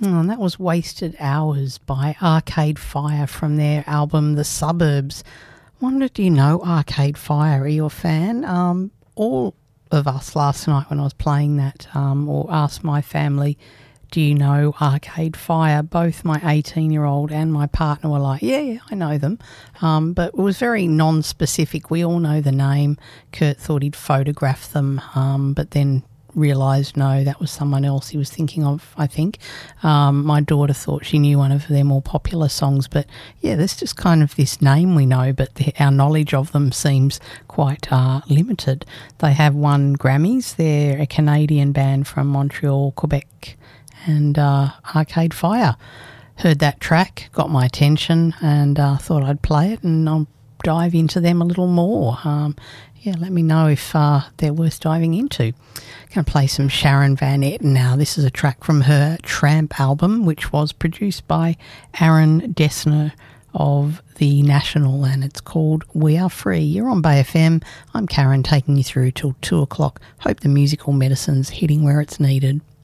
And that was Wasted Hours by Arcade Fire from their album The Suburbs. Wonder, do you know Arcade Fire? Are you a fan? All of us last night when I was playing that, or asked my family, do you know Arcade Fire? Both my 18-year-old and my partner were like, yeah, I know them. But it was very non-specific. We all know the name. Kurt thought he'd photographed them, but then realised no, that was someone else he was thinking of, I think. My daughter thought she knew one of their more popular songs, but yeah, there's just kind of this name we know, but our knowledge of them seems quite limited. They have won Grammys. They're a Canadian band from Montreal, Quebec, and Arcade Fire. Heard that track, got my attention, and thought I'd play it, and I'll dive into them a little more. Let me know if they're worth diving into. Going to play some Sharon Van Etten now. This is a track from her Tramp album, which was produced by Aaron Dessner of The National, and it's called We Are Free. You're on Bay FM. I'm Karen, taking you through till 2 o'clock. Hope the musical medicine's hitting where it's needed.